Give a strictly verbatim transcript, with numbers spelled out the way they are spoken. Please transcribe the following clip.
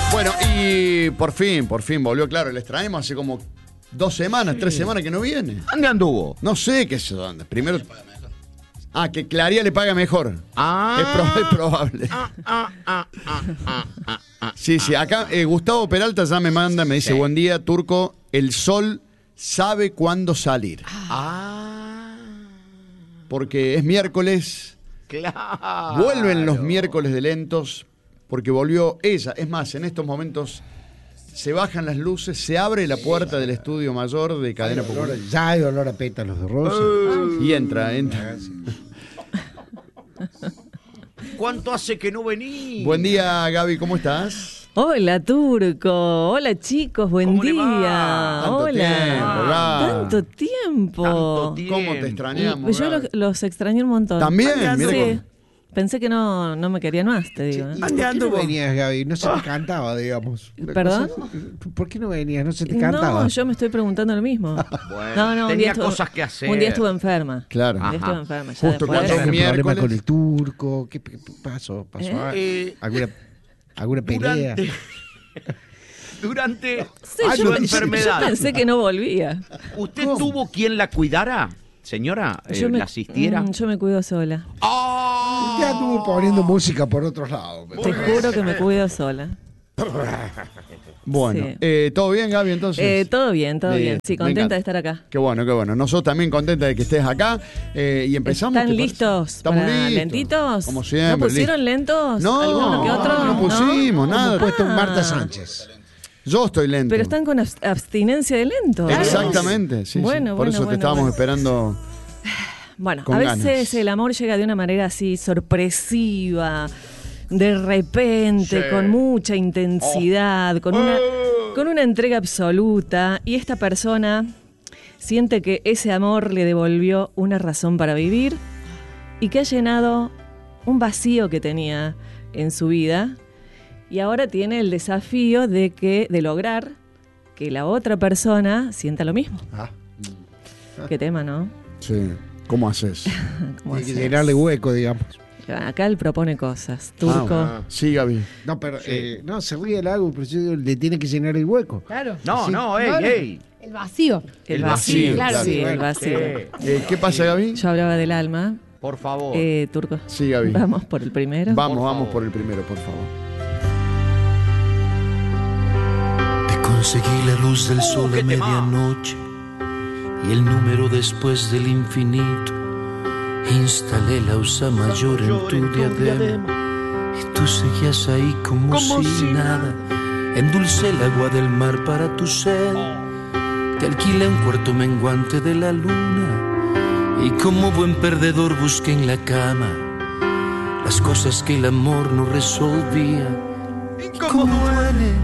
Bueno, y por fin, por fin volvió, claro, le extraemos hace como dos semanas, sí. tres semanas que no viene. ¿Dónde anduvo? No sé qué es eso, dónde. Primero. Ah, que Claría le paga mejor. Ah. Es, pro- es probable. Ah, ah, ah, ah, ah, ah, ah, sí, sí, acá eh, Gustavo Peralta ya me manda, me dice, sí. buen día, Turco, el sol sabe cuándo salir. Ah. Porque es miércoles. Claro. Vuelven los miércoles de lentos, porque volvió ella. Es más, en estos momentos se bajan las luces, se abre la puerta del estudio mayor de Cadena Popular. Ya hay olor a pétalos de rosa. Uh, y entra, entra. ¿Cuánto hace que no venís? Buen día, Gaby, ¿cómo estás? Hola, Turco. Hola, chicos, buen ¿Cómo le día. va? Tanto Hola. tiempo, Gaby. Tanto tiempo. Tanto tiempo. ¿Cómo te extrañamos? Yo Gaby? los, los extrañé un montón. ¿También? Mira Sí. cómo- Pensé que no, no me querían más, te digo. ¿eh? ¿Y por qué no venías, Gaby? No se te cantaba, digamos. ¿Perdón? ¿Por qué no venías? No se te cantaba. No, yo me estoy preguntando lo mismo. Bueno, no, no, un tenía día estuve- cosas que hacer. Un día estuve enferma. Claro. Un día Ajá. estuve enferma. Ya Justo después- cuando- ¿Algún problema miércoles. con el turco? ¿Qué, qué pasó? ¿Pasó ¿Eh? algo? Eh, ¿Alguna, alguna pelea? Durante, durante Sí, ah, yo, su pe- yo- enfermedad, yo pensé que no volvía. ¿usted ¿Cómo? tuvo quien la cuidara, señora? Eh, Yo me- ¿La asistiera? mm, yo me cuido sola. ¡Oh! Ya estuvo poniendo música por otros lados. me Te parece. juro que me cuido sola. Bueno, Sí. eh, ¿todo bien, Gaby, entonces? Eh, todo bien, todo Bien, bien. Sí, me contenta encanta. de estar acá. Qué bueno, qué bueno. Nosotros también contentos de que estés acá. Eh, y empezamos. ¿Están ¿te parece? listos Estamos para listos. lentitos? Como siempre. ¿No pusieron listos. lentos? No, ¿Alguno que otro? no pusimos nada. Hemos puesto un Ah. Marta Sánchez. Yo estoy lento. Pero están con abs- abstinencia de lentos. Exactamente, sí, sí. Bueno, Por bueno, eso te bueno, estábamos bueno. esperando. Bueno, Con a veces ganas. el amor llega de una manera así sorpresiva, de repente, Sí. con mucha intensidad, con una, con una entrega absoluta. Y esta persona siente que ese amor le devolvió una razón para vivir y que ha llenado un vacío que tenía en su vida. Y ahora tiene el desafío de que, de lograr que la otra persona sienta lo mismo. Ah. Qué tema, ¿no? Sí. ¿Cómo haces? ¿Cómo Hay que haces? llenarle hueco, digamos. Acá él propone cosas. Turco. Ah, sí, Gaby. No, pero eh, no, se ríe el algo, pero yo digo, le tiene que llenar el hueco. Claro. No, Sí. no, ey, No, no. ey. El vacío. El El vacío. vacío, claro. Sí, Bueno, el vacío. Eh, Eh, ¿Qué pasa, Gaby? Yo hablaba del alma. por favor. Eh, Turco. Sí, Gaby. Vamos por el primero. Vamos, Por vamos favor. por el primero, por favor. Te conseguí la luz del sol qué a tema. medianoche y el número después del infinito. Instalé la usa mayor en tu diadema y tú seguías ahí como, Como si, si nada. Endulcé el agua del mar para tu sed. Te alquilé un cuarto menguante de la luna y como buen perdedor busqué en la cama las cosas que el amor no resolvía. ¿Cómo duele?